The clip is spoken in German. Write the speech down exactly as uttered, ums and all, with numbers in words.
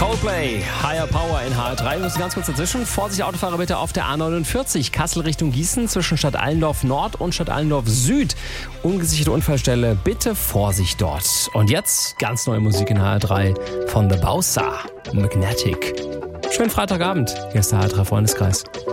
Coldplay, Higher Power in H R drei. Wir müssen ganz kurz dazwischen. Vorsicht, Autofahrer bitte auf der A neunundvierzig. Kassel Richtung Gießen zwischen Stadt Allendorf Nord und Stadt Allendorf Süd. Ungesicherte Unfallstelle, bitte Vorsicht dort. Und jetzt ganz neue Musik in H R drei von The Bausa, Magnetic. Schönen Freitagabend. Hier ist der H R drei Freundeskreis.